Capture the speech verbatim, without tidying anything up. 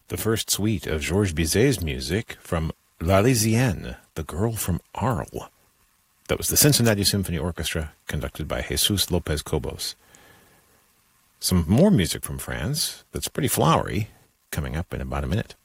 The first suite of Georges Bizet's music from L'Arlésienne, The Girl from Arles. That was the Cincinnati Symphony Orchestra, conducted by Jesus Lopez Cobos. Some more music from France that's pretty flowery, coming up in about a minute.